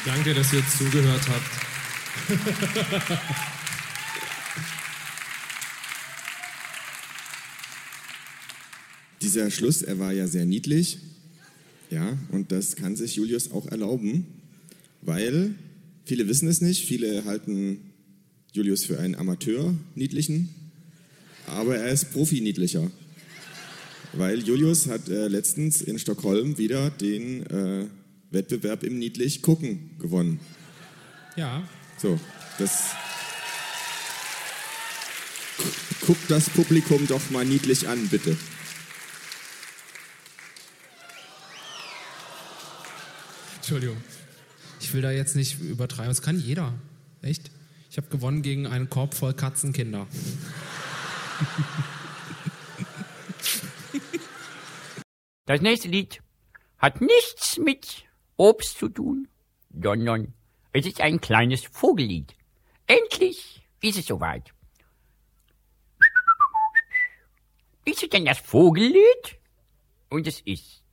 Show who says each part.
Speaker 1: Danke, dass ihr zugehört habt.
Speaker 2: Dieser Schluss, er war ja sehr niedlich. Ja, und das kann sich Julius auch erlauben, weil viele wissen es nicht, viele halten Julius für einen Amateur-Niedlichen, aber er ist Profi-Niedlicher. Weil Julius hat letztens in Stockholm wieder den Wettbewerb im Niedlich-Gucken gewonnen.
Speaker 1: Ja.
Speaker 2: So, das... Guckt das Publikum doch mal niedlich an, bitte.
Speaker 1: Entschuldigung. Ich will da jetzt nicht übertreiben. Das kann jeder. Echt? Ich habe gewonnen gegen einen Korb voll Katzenkinder.
Speaker 3: Das nächste Lied hat nichts mit Obst zu tun, sondern es ist ein kleines Vogellied. Endlich ist es soweit. Ist es denn das Vogellied? Und es ist